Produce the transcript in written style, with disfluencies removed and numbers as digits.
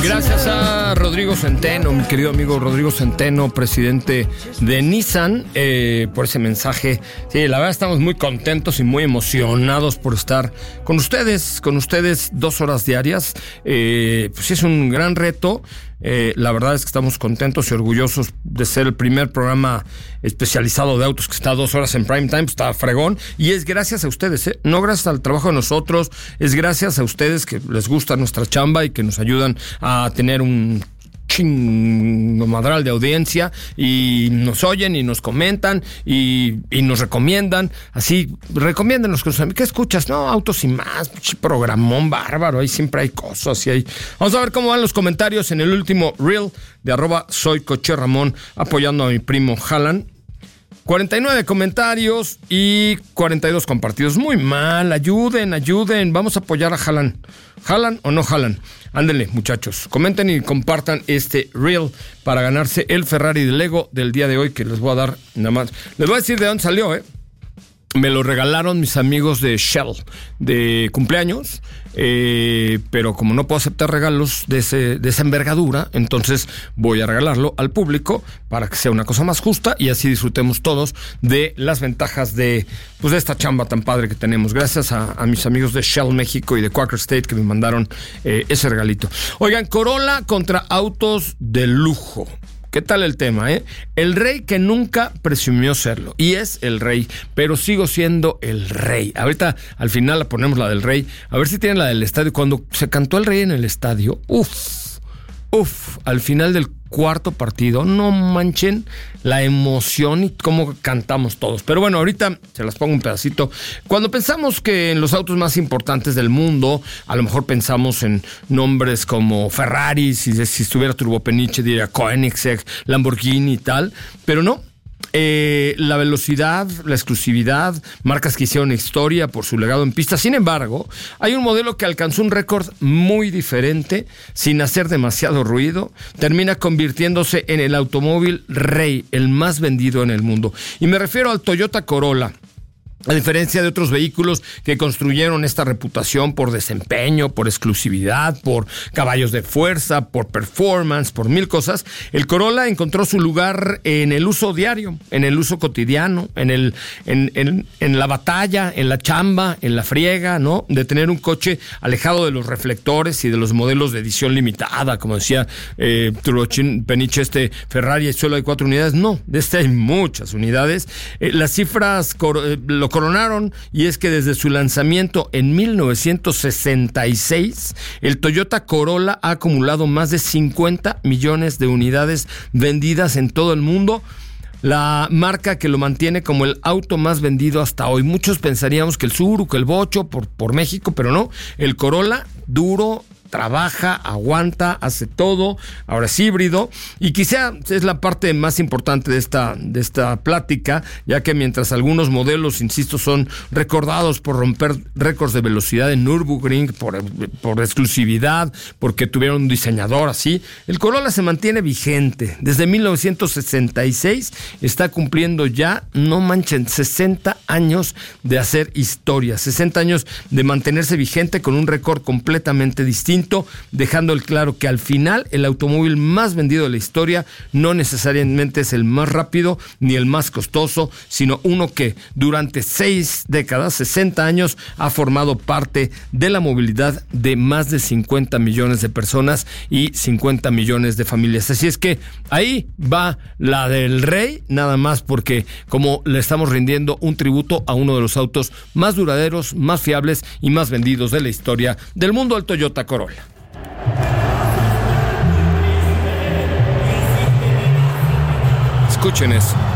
Gracias a Rodrigo Centeno, mi querido amigo Rodrigo Centeno, presidente de Nissan, por ese mensaje. Sí, la verdad estamos muy contentos y muy emocionados por estar con ustedes 2 horas diarias. Pues es un gran reto. La verdad es que estamos contentos y orgullosos de ser el primer programa especializado de autos que está 2 horas en prime time. Está fregón, y es gracias a ustedes, no gracias al trabajo de nosotros, es gracias a ustedes que les gusta nuestra chamba y que nos ayudan a tener un madral de audiencia, y nos oyen y nos comentan y nos recomiendan. Así, recomiéndenos con sus amigos. ¿Qué escuchas? No, Autos y Más, programón bárbaro, ahí siempre hay cosas. Y ahí vamos a ver cómo van los comentarios en el último reel de @soycocherramón, apoyando a mi primo Jalan. 49 comentarios y 42 compartidos. Muy mal, ayuden. Vamos a apoyar a Jalan. ¿Jalan o no jalan? Ándele, muchachos. Comenten y compartan este reel para ganarse el Ferrari de Lego del día de hoy, que les voy a dar nada más. Les voy a decir de dónde salió, Me lo regalaron mis amigos de Shell de cumpleaños, pero como no puedo aceptar regalos de esa envergadura, entonces voy a regalarlo al público para que sea una cosa más justa y así disfrutemos todos de las ventajas de esta chamba tan padre que tenemos. Gracias a mis amigos de Shell México y de Quaker State que me mandaron ese regalito. Oigan, Corolla contra autos de lujo. ¿Qué tal el tema, El rey que nunca presumió serlo. Y es el rey, pero sigo siendo el rey. Ahorita, al final, la ponemos la del rey. A ver si tienen la del estadio. Cuando se cantó el rey en el estadio, al final del cuarto partido, no manchen la emoción y cómo cantamos todos. Pero bueno, ahorita se las pongo un pedacito. Cuando pensamos que en los autos más importantes del mundo, a lo mejor pensamos en nombres como Ferrari, si estuviera turbopeniche diría Koenigsegg, Lamborghini y tal, pero no. La velocidad, la exclusividad, marcas que hicieron historia por su legado en pista. Sin embargo, hay un modelo que alcanzó un récord muy diferente, sin hacer demasiado ruido. Termina convirtiéndose en el automóvil rey, el más vendido en el mundo. Y me refiero al Toyota Corolla. A diferencia de otros vehículos que construyeron esta reputación por desempeño, por exclusividad, por caballos de fuerza, por performance, por mil cosas, el Corolla encontró su lugar en el uso diario, en el uso cotidiano, en la batalla, en la chamba, en la friega, ¿no? De tener un coche alejado de los reflectores y de los modelos de edición limitada, como decía Peniche, Ferrari solo hay 4 unidades. No, de este hay muchas unidades. Las cifras lo coronaron, y es que desde su lanzamiento en 1966, el Toyota Corolla ha acumulado más de 50 millones de unidades vendidas en todo el mundo. La marca que lo mantiene como el auto más vendido hasta hoy. Muchos pensaríamos que el Subaru, que el Bocho por México, pero no. El Corolla, duro, trabaja, aguanta, hace todo, ahora es híbrido, y quizá es la parte más importante de esta plática, ya que mientras algunos modelos, insisto, son recordados por romper récords de velocidad en Nürburgring, por exclusividad, porque tuvieron un diseñador así, el Corolla se mantiene vigente. Desde 1966 está cumpliendo ya, no manchen, 60 años de hacer historia, 60 años de mantenerse vigente con un récord completamente distinto, dejando el claro que al final el automóvil más vendido de la historia no necesariamente es el más rápido ni el más costoso, sino uno que durante 6 décadas, 60 años, ha formado parte de la movilidad de más de 50 millones de personas y 50 millones de familias. Así es que ahí va la del rey, nada más porque como le estamos rindiendo un tributo a uno de los autos más duraderos, más fiables y más vendidos de la historia del mundo, el Toyota Corolla. Escuchen eso.